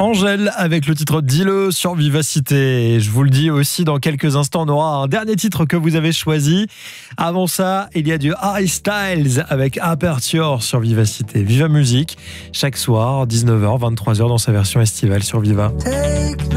Angèle avec le titre Dis-le sur Vivacité. Et je vous le dis aussi, dans quelques instants, on aura un dernier titre que vous avez choisi. Avant ça, il y a du Harry Styles avec Aperture sur Vivacité. Viva Musique, chaque soir, 19h, 23h dans sa version estivale sur Viva.